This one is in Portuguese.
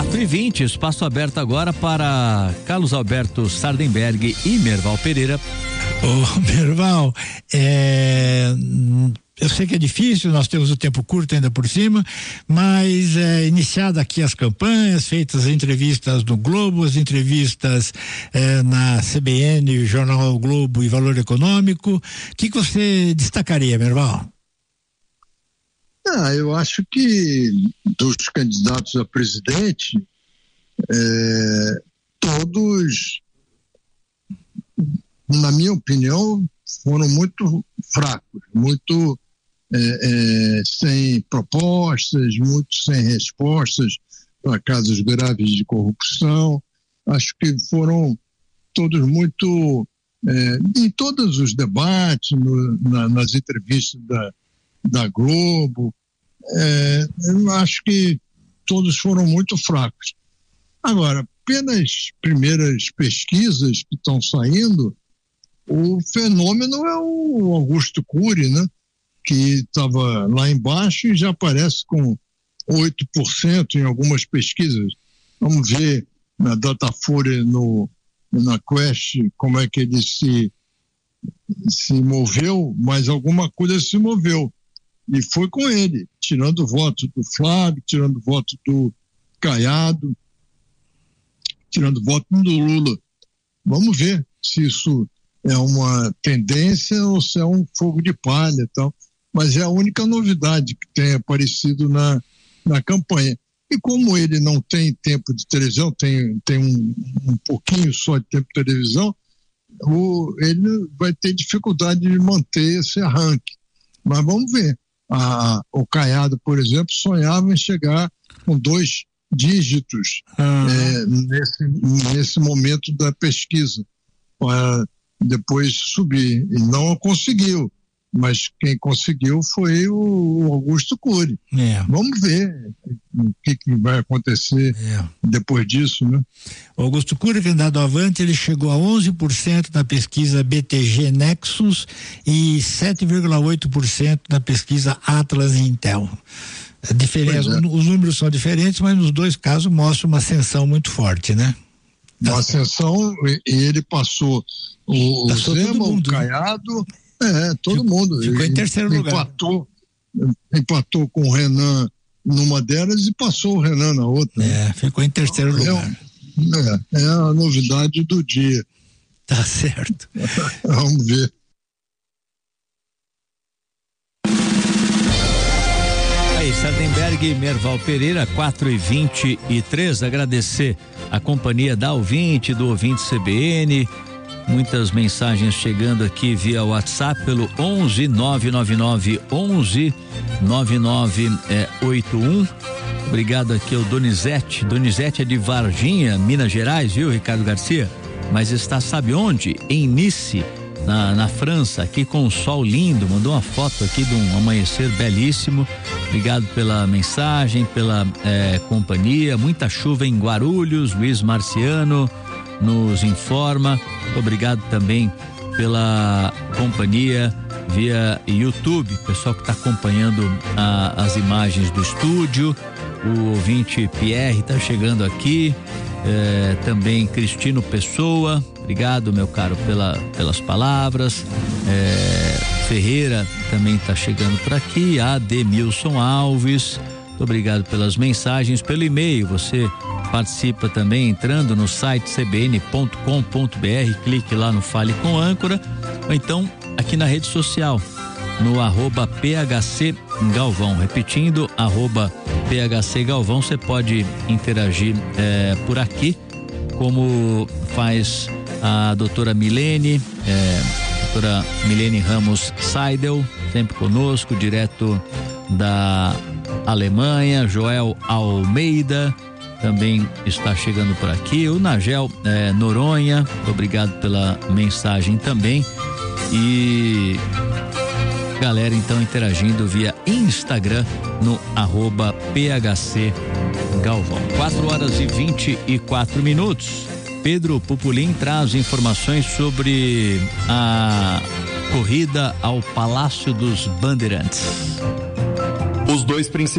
4h20, espaço aberto agora para Carlos Alberto Sardenberg e Merval Pereira. Ô, Merval, eu sei que é difícil, nós temos o tempo curto ainda por cima, mas iniciada aqui as campanhas, feitas as entrevistas no Globo, as entrevistas na CBN, Jornal O Globo e Valor Econômico, o que você destacaria, Merval? Eu acho que dos candidatos a presidente, todos, na minha opinião, foram muito fracos, muito sem propostas, muito sem respostas para casos graves de corrupção. Acho que foram todos muito, em todos os debates, nas entrevistas da Globo, eu acho que todos foram muito fracos. Agora, pelas primeiras pesquisas que estão saindo, o fenômeno é o Augusto Cury, né? Que estava lá embaixo e já aparece com 8% em algumas pesquisas. Vamos ver na Datafolha, na Quest, como é que ele se moveu, mas alguma coisa se moveu. E foi com ele, tirando o voto do Flávio, tirando o voto do Caiado, tirando o voto do Lula. Vamos ver se isso é uma tendência ou se é um fogo de palha e tal. Mas é a única novidade que tem aparecido na campanha. E como ele não tem tempo de televisão, tem um pouquinho só de tempo de televisão, ele vai ter dificuldade de manter esse arranque. Mas vamos ver. O Caiado, por exemplo, sonhava em chegar com 2 dígitos nesse momento da pesquisa, para depois subir. E não conseguiu, mas quem conseguiu foi o Augusto Cury. Vamos ver o que vai acontecer depois disso, né? O Augusto Cury, candidato Avante, ele chegou a 11% na pesquisa BTG Nexus e 7,8% na pesquisa Atlas e Intel. A diferença, os números são diferentes, mas nos dois casos mostra uma ascensão muito forte, né? Uma ascensão, e ele passou o Zema, o Caiado, todo mundo. Ficou em terceiro lugar. Empatou com o Renan numa delas e passou o Renan na outra. Ficou em terceiro lugar. É a novidade do dia. Tá certo. Vamos ver. Aí, Sardenberg e Merval Pereira, 4h23. Agradecer a companhia da ouvinte, do ouvinte CBN. Muitas mensagens chegando aqui via WhatsApp pelo 11 999 11 9981. Obrigado aqui ao Donizete. Donizete é de Varginha, Minas Gerais, viu, Ricardo Garcia? Mas está, sabe onde? Em Nice, na França, aqui com o sol lindo. Mandou uma foto aqui de um amanhecer belíssimo. Obrigado pela mensagem, pela companhia. Muita chuva em Guarulhos. Luiz Marciano nos informa. Obrigado também pela companhia via YouTube, pessoal que está acompanhando as imagens do estúdio. O ouvinte Pierre está chegando aqui, também Cristino Pessoa, obrigado, meu caro, pelas palavras. Ferreira também está chegando por aqui. Ademilson Alves, muito obrigado pelas mensagens, pelo e-mail. Você participa também entrando no site cbn.com.br, clique lá no Fale com Âncora, ou então aqui na rede social, no @PHC Galvão. Repetindo, @PHC Galvão, você pode interagir por aqui, como faz a doutora Milene, doutora Milene Ramos Seidel, sempre conosco, direto da Alemanha. Joel Almeida também está chegando por aqui. O Nagel Noronha, obrigado pela mensagem também. E galera então interagindo via Instagram no @PHC Galvão. 4h24. Pedro Pupulim traz informações sobre a corrida ao Palácio dos Bandeirantes. Os dois principais